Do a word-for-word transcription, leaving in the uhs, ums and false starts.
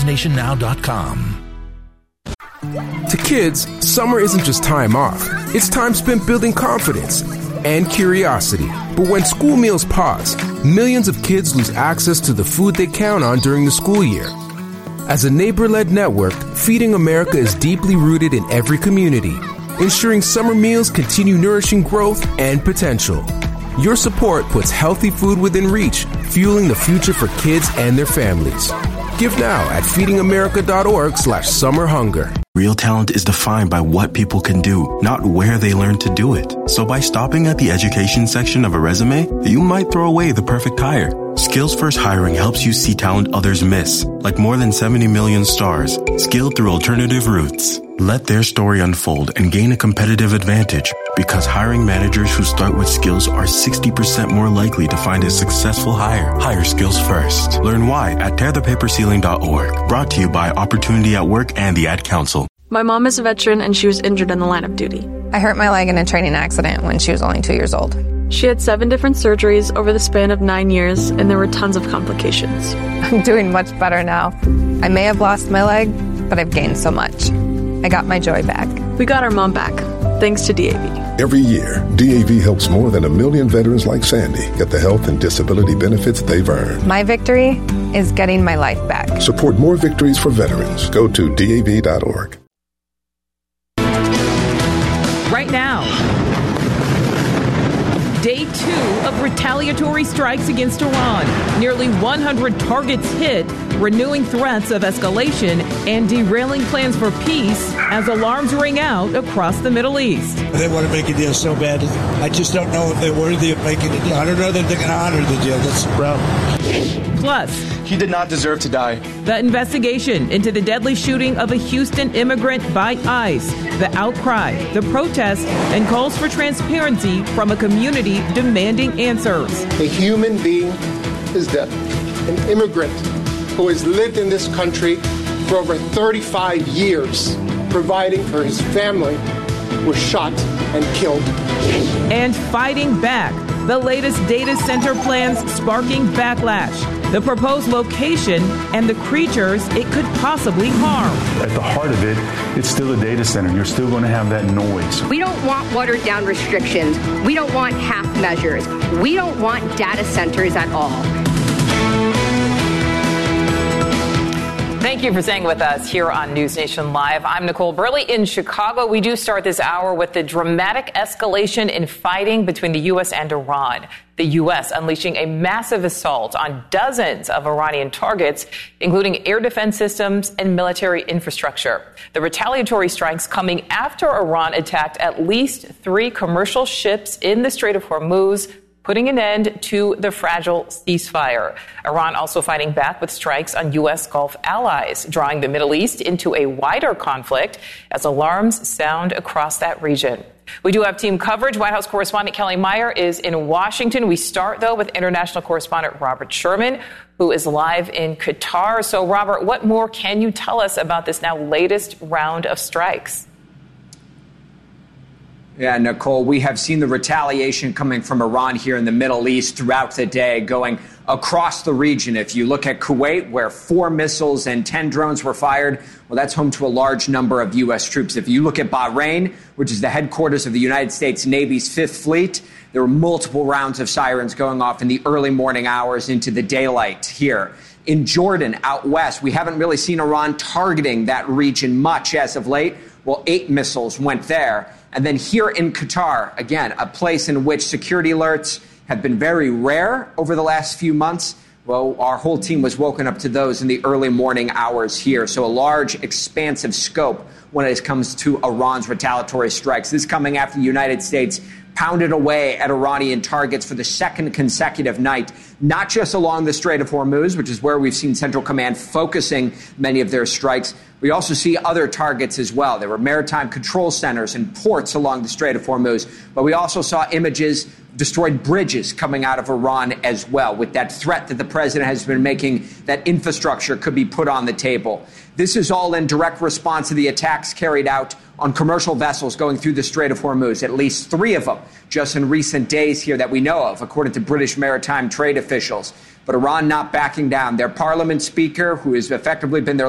nation now dot com. To kids, summer isn't just time off. It's time spent building confidence and curiosity. But when school meals pause, millions of kids lose access to the food they count on during the school year. As a neighbor-led network, Feeding America is deeply rooted in every community, ensuring summer meals continue nourishing growth and potential. Your support puts healthy food within reach, fueling the future for kids and their families. Give now at feeding america dot org slash summer hunger. Real talent is defined by what people can do, not where they learn to do it. So by stopping at the education section of a resume, you might throw away the perfect hire. Skills First Hiring helps you see talent others miss, like more than seventy million stars, skilled through alternative routes. Let their story unfold and gain a competitive advantage, because hiring managers who start with skills are sixty percent more likely to find a successful hire. Hire skills first. Learn why at tear the paper ceiling dot org. Brought to you by Opportunity at Work and the Ad Council. My mom is a veteran and she was injured in the line of duty. I hurt my leg in a training accident when she was only two years old. She had seven different surgeries over the span of nine years, and there were tons of complications. I'm doing much better now. I may have lost my leg, but I've gained so much. I got my joy back. We got our mom back, thanks to D A V. Every year, D A V helps more than a million veterans like Sandy get the health and disability benefits they've earned. My victory is getting my life back. Support more victories for veterans. Go to D A V dot org. Right now, day two of retaliatory strikes against Iran. Nearly one hundred targets hit, renewing threats of escalation and derailing plans for peace as alarms ring out across the Middle East. They want to make a deal so bad. I just don't know if they're worthy of making a deal. I don't know that they're going to honor the deal. That's the problem. Plus, he did not deserve to die. The investigation into the deadly shooting of a Houston immigrant by ICE, the outcry, the protest, and calls for transparency from a community demanding answers. A human being is dead. An immigrant who has lived in this country for over thirty-five years, providing for his family, was shot and killed. And fighting back. The latest data center plans sparking backlash. The proposed location and the creatures it could possibly harm. At the heart of it, it's still a data center. You're still going to have that noise. We don't want watered down restrictions. We don't want half measures. We don't want data centers at all. Thank you for staying with us here on News Nation Live. I'm Nicole Burley in Chicago. We do start this hour with the dramatic escalation in fighting between the U S and Iran. The U S unleashing a massive assault on dozens of Iranian targets, including air defense systems and military infrastructure. The retaliatory strikes coming after Iran attacked at least three commercial ships in the Strait of Hormuz, putting an end to the fragile ceasefire. Iran also fighting back with strikes on U S Gulf allies, drawing the Middle East into a wider conflict as alarms sound across that region. We do have team coverage. White House correspondent Kelly Meyer is in Washington. We start, though, with international correspondent Robert Sherman, who is live in Qatar. So, Robert, what more can you tell us about this now latest round of strikes? Yeah, Nicole, we have seen the retaliation coming from Iran here in the Middle East throughout the day, going across the region. If you look at Kuwait, where four missiles and ten drones were fired, well, that's home to a large number of U S troops. If you look at Bahrain, which is the headquarters of the United States Navy's Fifth Fleet, there were multiple rounds of sirens going off in the early morning hours into the daylight here. In Jordan, out west, we haven't really seen Iran targeting that region much as of late. Well, eight missiles went there. And then here in Qatar, again, a place in which security alerts have been very rare over the last few months. Well, our whole team was woken up to those in the early morning hours here. So a large, expansive scope when it comes to Iran's retaliatory strikes. This coming after the United States pounded away at Iranian targets for the second consecutive night, not just along the Strait of Hormuz, which is where we've seen Central Command focusing many of their strikes. We also see other targets as well. There were maritime control centers and ports along the Strait of Hormuz, but we also saw images, destroyed bridges coming out of Iran as well, with that threat that the president has been making that infrastructure could be put on the table. This is all in direct response to the attacks carried out on commercial vessels going through the Strait of Hormuz, at least three of them just in recent days here that we know of, according to British maritime trade officials. But Iran not backing down. Their parliament speaker, who has effectively been their